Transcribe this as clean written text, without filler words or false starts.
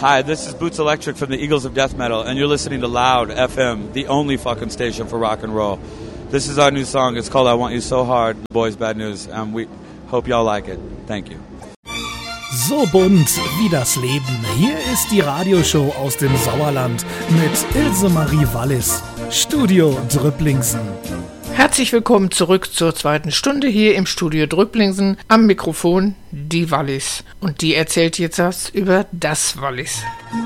Hi, this is Boots Electric from the Eagles of Death Metal, and you're listening to Loud FM, the only fucking station for rock and roll. This is our new song. It's called I Want You So Hard, The Boys Bad News, and we hope y'all like it. Thank you. So bunt wie das Leben. Hier ist die Radioshow aus dem Sauerland mit Ilse Marie Wallis. Studio Drüpplingsen. Herzlich willkommen zurück zur zweiten Stunde hier im Studio Drüpplingsen. Am Mikrofon die Wallis. Und die erzählt jetzt was über das Wallis.